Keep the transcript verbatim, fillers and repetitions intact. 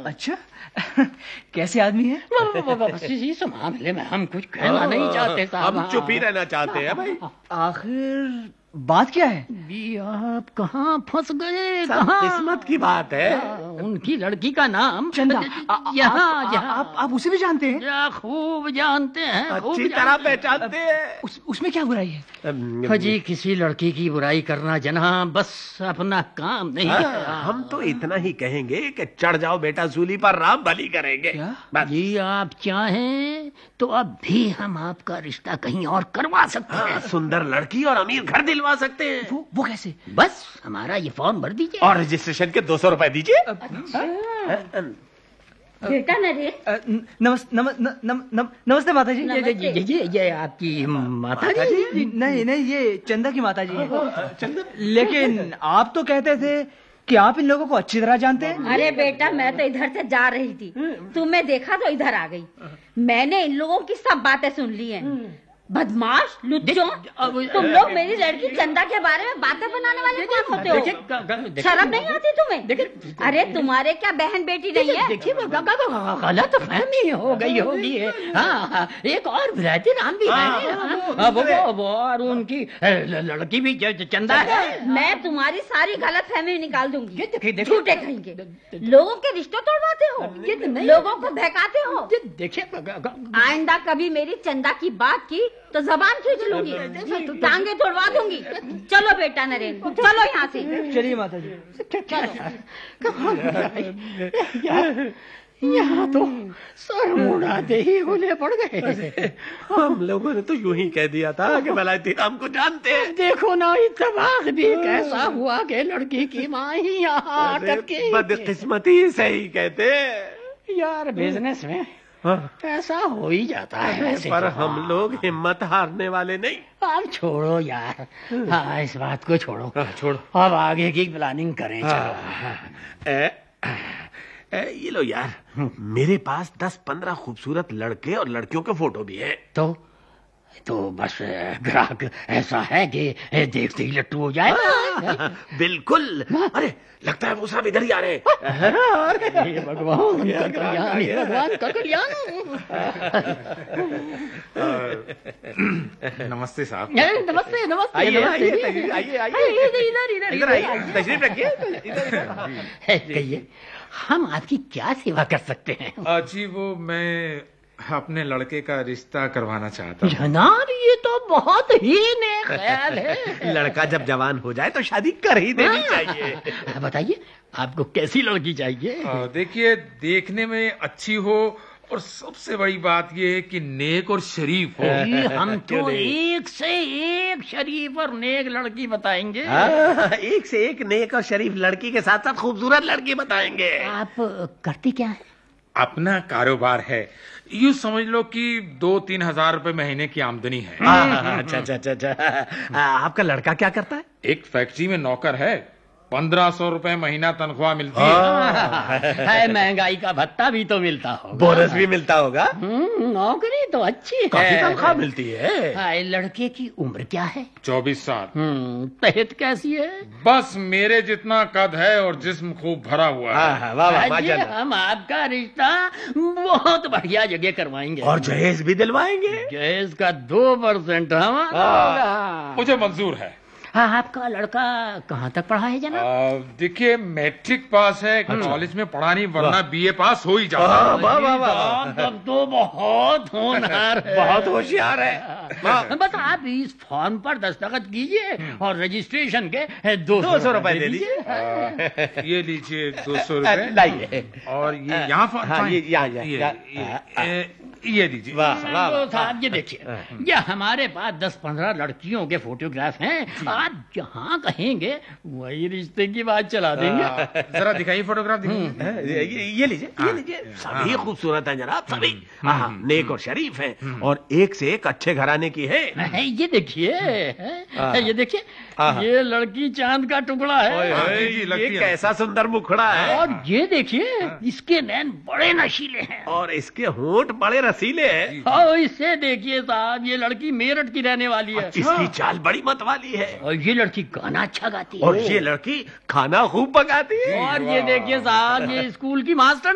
अच्छा कैसे आदमी है? बस इस मामले में हम कुछ कहना नहीं चाहते साहब। हम चुप ही रहना चाहते हैं भाई। आखिर बात क्या है? जी आप कहाँ फंस गए? सब कहाँ? किस्मत की बात है। उनकी लड़की का नाम चंदा। यहाँ आप, यहाँ आप, आप उसे भी जानते हैं? या खूब जानते हैं, खूब अच्छी तरह जानते हैं। पहचानते हैं। उस, उसमें क्या बुराई है? जी किसी लड़की की बुराई करना जनाब बस अपना काम नहीं है। हाँ, हम तो इतना ही कहेंगे कि चढ़ जाओ बेटा सूली पर, राम भली करेंगे। क्या? बस। जी आप चाहें तो अब भी हम आपका रिश्ता कहीं और करवा सकते हाँ, हैं। सुंदर लड़की और अमीर घर दिलवा सकते हैं। वो वो कैसे? बस हमारा ये फॉर्म भर दीजिए और रजिस्ट्रेशन के दो सौ रुपए दीजिए। बेटा नरेन, अ, नमस, नम, न, नम, नम, नमस्ते माता जी। ये, ये, ये, ये, ये आपकी माता जी? जी, नहीं नहीं ये चंदा की माता जी है। चंदा। लेकिन आप तो कहते थे कि आप इन लोगों को अच्छी तरह जानते हैं। अरे बेटा मैं तो इधर से जा रही थी, तुम्हें देखा तो इधर आ गई। मैंने इन लोगों की सब बातें सुन ली हैं। बदमाश लुच्चों, तुम लोग मेरी लड़की चंदा के बारे में बातें बनाने वाले कौन होते हो? शर्म नहीं आती तुम्हें? अरे तुम्हारे क्या बहन बेटी नहीं है? देखिए गलत फहमी हो गई होगी। हाँ एक और विलायती नाम भी है। हाँ, वो वो वो और उनकी लड़की भी चंदा है। मैं तुम्हारी सारी गलत फहमी निकाल दूंगी। देखिए झूठे कहेंगे, लोगों के रिश्ते तोड़वाते हो, लोगों को बहकाते हो। देखिए आइंदा कभी मेरी चंदा की बात की तो जबान खींच लूंगी, टांगे तोड़वा दूंगी। चलो बेटा नरेन, चलो यहाँ से। चलिए माता जी। यहाँ तो सर मुड़ाते ही होने पड़ गए। हम लोगों ने तो यूं ही कह दिया था कि वलायती नाम को जानते हैं। देखो ना इत्तेफाक भी कैसा हुआ कि लड़की की माँ ही यहाँ आकर के। बदकिस्मती से ही कहते। यार बिजनेस में हाँ। ऐसा हो ही जाता है वैसे। पर तो हम लोग हिम्मत हारने वाले नहीं। आप छोड़ो यार, हाँ इस बात को छोड़ो। हाँ, छोड़ो। अब आगे की प्लानिंग करें। हाँ। चलो ए, ए, ये लो यार, मेरे पास दस पंद्रह खूबसूरत लड़के और लड़कियों के फोटो भी है। तो तो बस ग्राहक ऐसा है कि देखते ही लट्टू हो जाए। हाँ, बिल्कुल। अरे लगता है वो सब इधर ही आ रहे हैं। ये भगवान का कल्याण, ये भगवान का कल्याण। नमस्ते साहब। नमस्ते नमस्ते। आइए आइए नमस्ते। आइए आइए इधर इधर इधर इधर आइए, तशरीफ रखिए। इधर कहिए हम आपकी क्या सेवा कर सकते हैं? जी वो मैं अपने लड़के का रिश्ता करवाना चाहता हूँ। जनाब ये तो बहुत ही नेक ख्याल है। लड़का जब जवान हो जाए तो शादी कर ही देनी चाहिए। हाँ, बताइए आपको कैसी लड़की चाहिए? आ, देखिए देखने में अच्छी हो और सबसे बड़ी बात ये है कि नेक और शरीफ हो। जी, हम तो एक से एक शरीफ और नेक लड़की बताएंगे। हाँ, एक से एक नेक और शरीफ लड़की के साथ साथ खूबसूरत लड़की बताएंगे। आप करते क्या है? अपना कारोबार है, यूँ समझ लो कि दो तीन हजार रुपए महीने की आमदनी है। अच्छा अच्छा अच्छा अच्छा। आपका लड़का क्या करता है? एक फैक्ट्री में नौकर है, पंद्रह सौ रुपए महीना तनख्वाह मिलती है। है महंगाई का भत्ता भी तो मिलता होगा, बोनस भी मिलता होगा। नौकरी तो अच्छी है, काफी तनख्वाह मिलती है। हाय, लड़के की उम्र क्या है? चौबीस साल। हम्म, सेहत कैसी है? बस मेरे जितना कद है और जिस्म खूब भरा हुआ है। हाँ, वाह वाह, अजय, माशाल्लाह। हम आपका रिश्ता बहुत बढ़िया जगह करवाएंगे और जहेज भी दिलवाएंगे। गैस का दो परसेंट हमारा होगा। मुझे मंजूर है। हाँ, आपका लड़का कहाँ तक पढ़ा है जनाब? आ, देखिए मैट्रिक पास है, कॉलेज में पढ़ा नहीं वरना बीए पास हो ही जाता है। वाह वाह वाह, तब तो बहुत होनहार है, बहुत होशियार है। बस आप इस फॉर्म पर दस्तखत कीजिए और रजिस्ट्रेशन के दो दो सौ रुपए दे दीजिए। आ, ये लीजिए दो सौ रुपए। लाइए। और ये यहाँ फा- हाँ, ये यहाँ यहाँ, ये, यहाँ, ये, ये, ये दीजिए। वाह वाह तो साहब ये देखिए, ये हमारे पास दस पंद्रह लड़कियों के फोटोग्राफ हैं। आप जहाँ कहेंगे वही रिश्ते की बात चला देंगे। जरा दिखाइए फोटोग्राफ दिखाइए। ये ये लीजिए, ये लीजिए। सभी खूबसूरत है जनाब, सभी। हाँ, नेक और शरीफ है और एक से एक अच्छे घराने की है। ये देखिए, ये देखिए, ये लड़की चांद का टुकड़ा है। हाँ, जी, जी, लगती ये है। कैसा सुंदर मुखड़ा है। और ये देखिए, इसके नैन बड़े नशीले हैं। और इसके होंठ बड़े रसीले हैं। और इससे देखिए साहब, ये लड़की मेरठ की रहने वाली है। इसकी चाल बड़ी मत वाली है। और ये लड़की गाना अच्छा गाती है। और ये लड़की खाना खूब पकाती है। और ये देखिए साहब, ये स्कूल की मास्टर